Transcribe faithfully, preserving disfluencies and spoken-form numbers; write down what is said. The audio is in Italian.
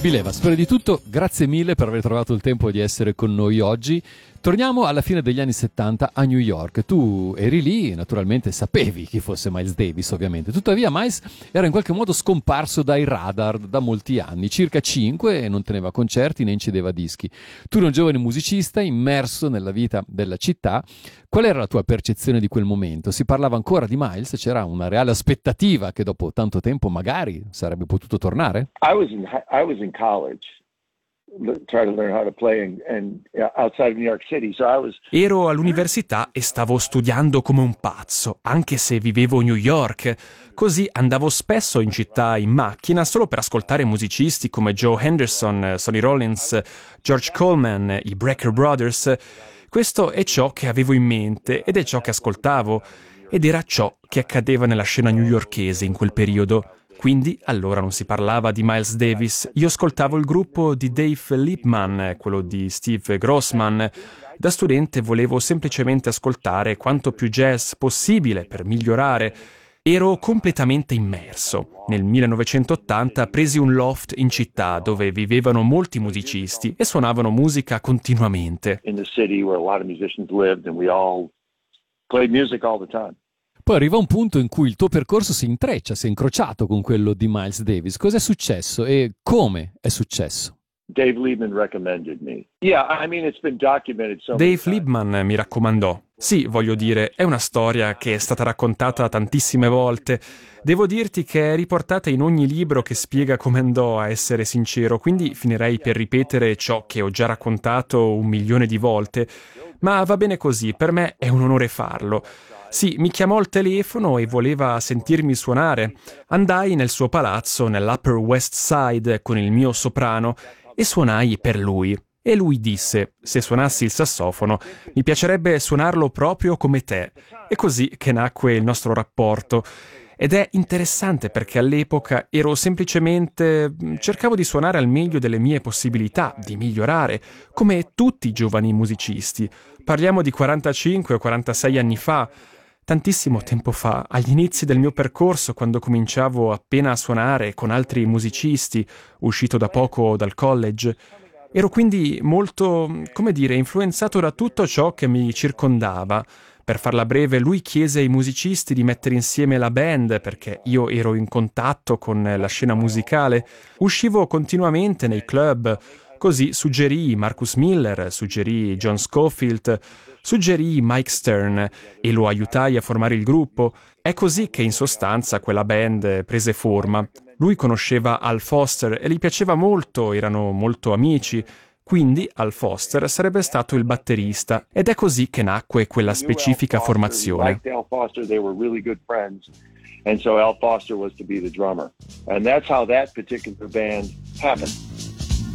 Vileva, spero di tutto, grazie mille per aver trovato il tempo di essere con noi oggi. Torniamo alla fine degli anni settanta a New York. Tu eri lì, naturalmente sapevi chi fosse Miles Davis, ovviamente. Tuttavia Miles era in qualche modo scomparso dai radar da molti anni, circa cinque, e non teneva concerti né incedeva dischi. Tu eri un giovane musicista immerso nella vita della città. Qual era la tua percezione di quel momento? Si parlava ancora di Miles? C'era una reale aspettativa che dopo tanto tempo magari sarebbe potuto tornare? I was in I was in college. Try to learn how to play and, and outside of New York City. So I was Ero all'università e stavo studiando come un pazzo, anche se vivevo a New York. Così andavo spesso in città in macchina solo per ascoltare musicisti come Joe Henderson, Sonny Rollins, George Coleman, i Brecker Brothers. Questo è ciò che avevo in mente ed è ciò che ascoltavo. Ed era ciò che accadeva nella scena newyorkese in quel periodo. Quindi allora non si parlava di Miles Davis, io ascoltavo il gruppo di Dave Liebman, quello di Steve Grossman. Da studente volevo semplicemente ascoltare quanto più jazz possibile per migliorare. Ero completamente immerso. Nel millenovecentottanta presi un loft in città dove vivevano molti musicisti e suonavano musica continuamente. in the city where a lot of musicians lived and we all played music all the time. Poi arriva un punto in cui il tuo percorso si intreccia, si è incrociato con quello di Miles Davis. Cos'è successo e come è successo? Dave Liebman recommended me. Yeah, I mean it's been documented so many Dave times. Liebman mi raccomandò. Sì, voglio dire, è una storia che è stata raccontata tantissime volte. Devo dirti che è riportata in ogni libro che spiega come andò, a essere sincero, quindi finirei per ripetere ciò che ho già raccontato un milione di volte. Ma va bene così, per me è un onore farlo. Sì, mi chiamò al telefono e voleva sentirmi suonare. Andai nel suo palazzo nell'Upper West Side con il mio soprano e suonai per lui. E lui disse, se suonassi il sassofono, mi piacerebbe suonarlo proprio come te. E così che nacque il nostro rapporto. Ed è interessante perché all'epoca ero semplicemente... cercavo di suonare al meglio delle mie possibilità, di migliorare, come tutti i giovani musicisti. Parliamo di quarantacinque o quarantasei anni fa, tantissimo tempo fa, agli inizi del mio percorso, quando cominciavo appena a suonare con altri musicisti, uscito da poco dal college. Ero quindi molto, come dire, influenzato da tutto ciò che mi circondava. Per farla breve, lui chiese ai musicisti di mettere insieme la band perché io ero in contatto con la scena musicale. Uscivo continuamente nei club, così suggerì Marcus Miller, suggerì John Scofield, suggerì Mike Stern e lo aiutai a formare il gruppo. È così che in sostanza quella band prese forma. Lui conosceva Al Foster e gli piaceva molto, erano molto amici. Quindi Al Foster sarebbe stato il batterista ed è così che nacque quella specifica formazione. Al Foster, they were really good friends, and so Al Foster was to be the drummer, and that's how that particular band happened.